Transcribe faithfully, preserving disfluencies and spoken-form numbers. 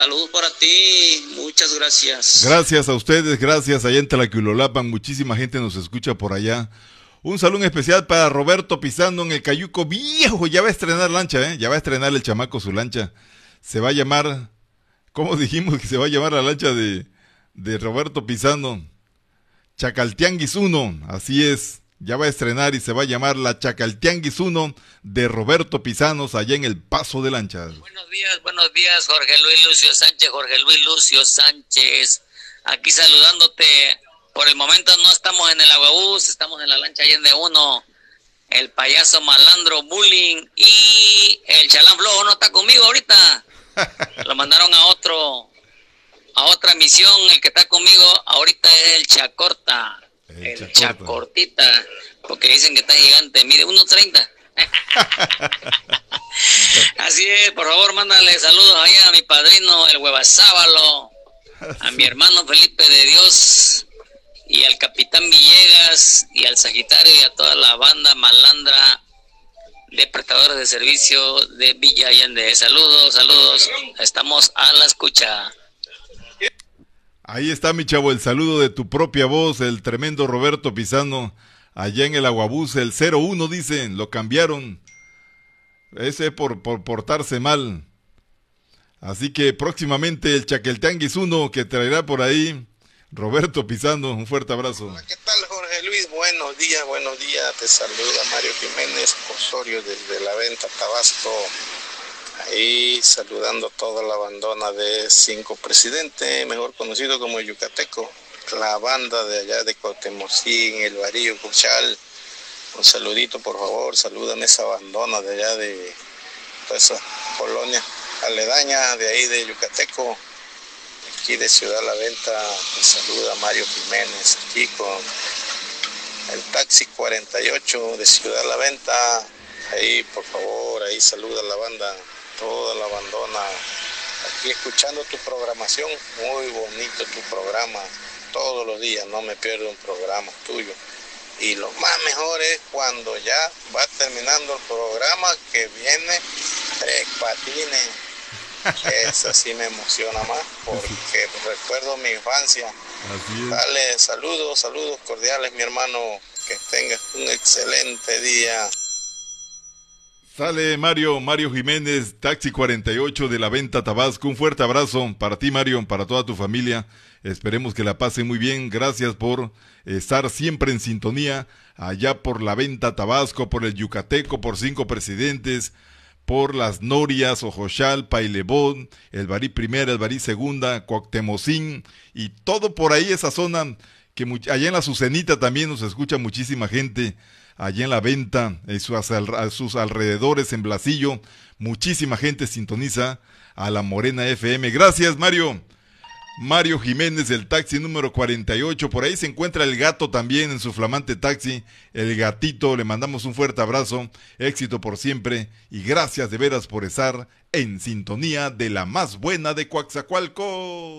Saludos para ti, muchas gracias. Gracias a ustedes, gracias allá en Tlaquilolapan, muchísima gente nos escucha por allá. Un saludo especial para Roberto Pisano en el Cayuco Viejo, ya va a estrenar lancha, ¿eh? Ya va a estrenar el chamaco su lancha. Se va a llamar, ¿cómo dijimos que se va a llamar la lancha de, de Roberto Pisano? Chacaltianguis uno, así es. Ya va a estrenar y se va a llamar la Chacaltianguis uno de Roberto Pisanos allá en el Paso de Lanchas. Buenos días, buenos días, Jorge Luis Lucio Sánchez, Jorge Luis Lucio Sánchez, aquí saludándote. Por el momento no estamos en el Aguabús, estamos en la lancha Allende uno. El payaso malandro bullying y el chalán flojo no está conmigo ahorita. Lo mandaron a otro, a otra misión. El que está conmigo ahorita es el Chacorta. El, el Chacortita, porque dicen que está gigante, mide uno treinta. Así es, por favor, mándale saludos allá a mi padrino, el Huevasábalo, a mi hermano Felipe de Dios, y al Capitán Villegas, y al Sagitario, y a toda la banda malandra de prestadores de servicio de Villa Allende. Saludos, saludos, estamos a la escucha. Ahí está, mi chavo, el saludo de tu propia voz, el tremendo Roberto Pisano, allá en el Aguabús, el cero uno, dicen, lo cambiaron. Ese por, por portarse mal. Así que próximamente el Chacaltianguis uno que traerá por ahí Roberto Pisano. Un fuerte abrazo. Hola, ¿qué tal, Jorge Luis? Buenos días, buenos días. Te saluda Mario Jiménez Osorio desde La Venta, Tabasco. Ahí saludando a toda la bandona de Cinco Presidente, mejor conocido como Yucateco, la banda de allá de Cotemocín, el Barillo Cuchal. Un saludito, por favor, salúdame esa bandona de allá de toda esa colonia aledaña de ahí de Yucateco, aquí de Ciudad La Venta. Me saluda Mario Jiménez, aquí con el taxi cuarenta y ocho de Ciudad La Venta. Ahí, por favor, ahí saluda a la banda, toda la bandona, aquí escuchando tu programación, muy bonito tu programa, todos los días, no me pierdo un programa tuyo. Y lo más mejor es cuando ya va terminando el programa, que viene Tres Patines. Eso sí me emociona más, porque recuerdo mi infancia. Así es. Dale, saludos, saludos cordiales, mi hermano, que tengas un excelente día. Sale Mario, Mario Jiménez, Taxi cuarenta y ocho de La Venta, Tabasco. Un fuerte abrazo para ti, Mario, para toda tu familia. Esperemos que la pasen muy bien. Gracias por estar siempre en sintonía allá por La Venta, Tabasco, por el Yucateco, por Cinco Presidentes, por Las Norias, Ojoxal, Pailebón, el Barí Primera, el Barí Segunda, Cuauhtemocín y todo por ahí, esa zona que allá en la Azucenita también nos escucha muchísima gente. Allá en La Venta, en sus, a sus alrededores, en Blasillo, muchísima gente sintoniza a La Morena F M. Gracias, Mario. Mario Jiménez, el taxi número cuarenta y ocho. Por ahí se encuentra el gato también en su flamante taxi. El gatito, le mandamos un fuerte abrazo. Éxito por siempre. Y gracias de veras por estar en sintonía de la más buena de Coaxacualco.